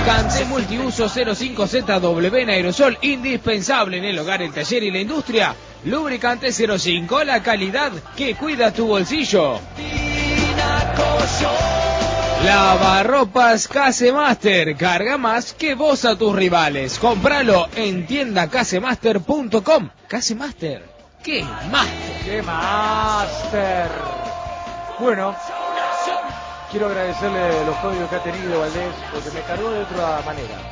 Lubricante multiuso 05ZW en aerosol, indispensable en el hogar, el taller y la industria. Lubricante 05, la calidad que cuida tu bolsillo. Lavarropas Casemaster, carga más que vos a tus rivales. Compralo en tiendacasemaster.com. Casemaster, ¿qué master? ¡Qué master! Bueno, quiero agradecerle los códigos que ha tenido Valdés, porque me cargó de otra manera.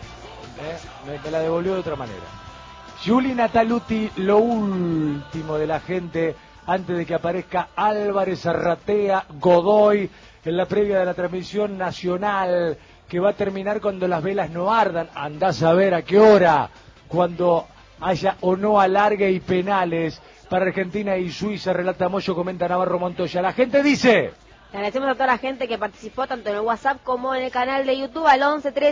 Me la devolvió de otra manera. Juli Nataluti, lo último de la gente, antes de que aparezca Álvarez, Arratea, Godoy, en la previa de la transmisión nacional, que va a terminar cuando las velas no ardan. Andás a ver a qué hora, cuando haya o no alargue y penales para Argentina y Suiza, relata Moyo, comenta Navarro Montoya. La gente dice... Le agradecemos a toda la gente que participó tanto en el WhatsApp como en el canal de YouTube al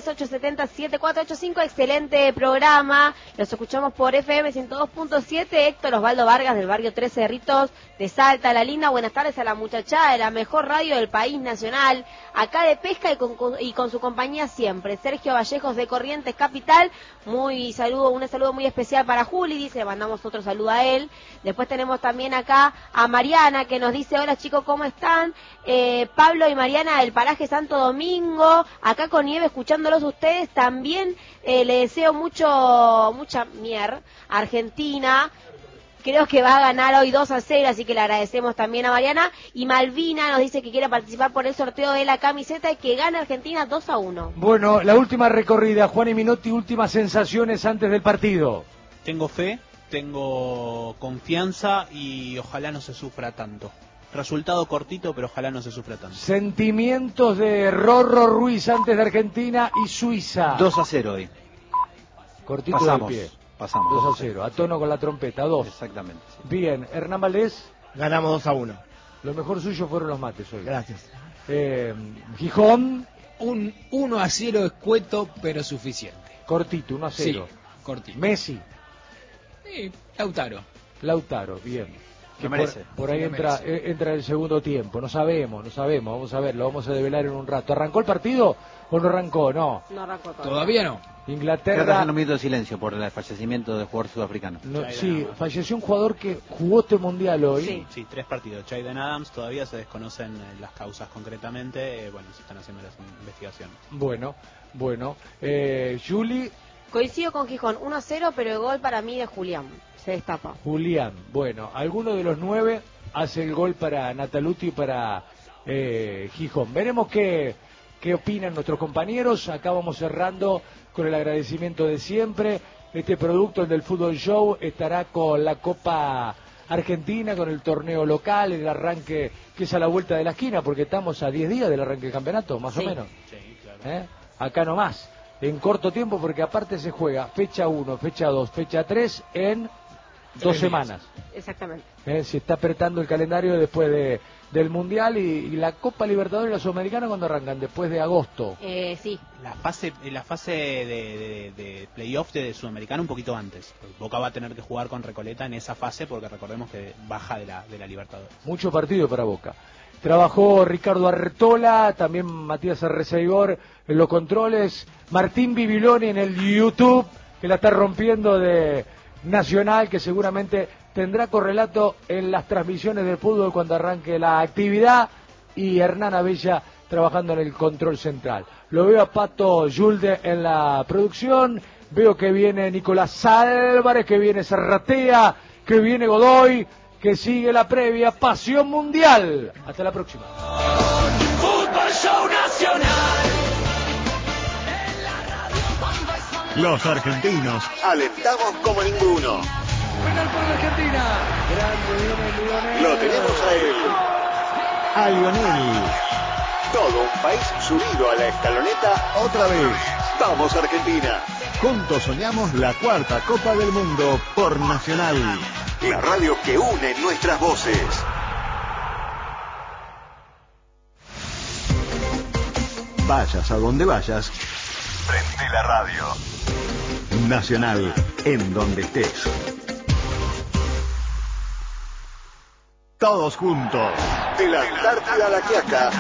1138707485. Excelente programa. Los escuchamos por FM 102.7. Héctor Osvaldo Vargas del barrio 13 Cerritos de Salta, La Linda. Buenas tardes a la muchachada de la mejor radio del país nacional. Acá de Pesca y con su compañía siempre. Sergio Vallejos de Corrientes Capital. Un saludo muy especial para Juli. Dice, mandamos otro saludo a él. Después tenemos también acá a Mariana que nos dice, hola chicos, ¿cómo están? Pablo y Mariana del paraje Santo Domingo, acá con Nieve escuchándolos ustedes, también le deseo mucha mier a Argentina. Creo que va a ganar hoy 2-0, así que le agradecemos también a Mariana. Y Malvina nos dice que quiere participar por el sorteo de la camiseta y que gana Argentina 2-1. Bueno, la última recorrida, Juan y Minotti, últimas sensaciones antes del partido. Tengo fe, tengo confianza y ojalá no se sufra tanto. Resultado cortito, pero ojalá no se sufra tanto. Sentimientos de Rorro Ruiz antes de Argentina y Suiza. 2-0 hoy. Cortito pasamos, del pie. Pasamos. 2-0, a tono con la trompeta, 2. Exactamente. Sí. Bien, Hernán Valdés. Ganamos 2-1. Lo mejor suyo fueron los mates hoy. Gracias. Gijón. Un 1-0 escueto, pero suficiente. Cortito, 1-0. Sí, cortito. Messi. Lautaro, bien. Que merece. Por ahí entra el segundo tiempo. No sabemos. Vamos a ver, lo vamos a develar en un rato. ¿Arrancó el partido o no arrancó? No arrancó todavía no. Inglaterra. Creo que un minuto de silencio por el fallecimiento del jugador sudafricano. Sí, falleció un jugador que jugó este mundial hoy. Sí, 3 partidos. Jayden Adams, todavía se desconocen las causas concretamente. Se están haciendo las investigaciones. Bueno. Juli. Coincido con Gijón, 1-0, pero el gol para mí de Julián. Se destapa. Julián, bueno, alguno de los 9 hace el gol para Nataluti y para Gijón. Veremos qué opinan nuestros compañeros. Acá vamos cerrando con el agradecimiento de siempre. Este producto, el del Fútbol Show, estará con la Copa Argentina, con el torneo local, el arranque que es a la vuelta de la esquina, porque estamos a 10 días del arranque del campeonato, más o menos. Sí, claro. Acá nomás, en corto tiempo, porque aparte se juega fecha 1, fecha 2, fecha 3 en 2 semanas. Exactamente. Se está apretando el calendario después del Mundial y la Copa Libertadores y la Sudamericana cuando arrancan, después de agosto. Sí. La fase de playoff de Sudamericana un poquito antes. Boca va a tener que jugar con Recoleta en esa fase porque recordemos que baja de la Libertadores. Mucho partido para Boca. Trabajó Ricardo Artola, también Matías Arreceibor en los controles, Martín Bibiloni en el YouTube, que la está rompiendo de Nacional, que seguramente tendrá correlato en las transmisiones del fútbol cuando arranque la actividad, y Hernán Abella trabajando en el control central. Lo veo a Pato Yulde en la producción, veo que viene Nicolás Álvarez, que viene Serratea, que viene Godoy, que sigue la previa Pasión Mundial. Hasta la próxima. Fútbol Show Nacional. Los argentinos alentamos como ninguno. Penal por la Argentina. Grande viene Lionel. Lo tenemos a él. A Lionel. Todo un país subido a la escaloneta otra vez. Vamos Argentina. Juntos soñamos la 4ª Copa del Mundo por Nacional. La radio que une nuestras voces. Vayas a donde vayas, prende la radio. Nacional, en donde estés. Todos juntos. De la Antártida a la Quiaca.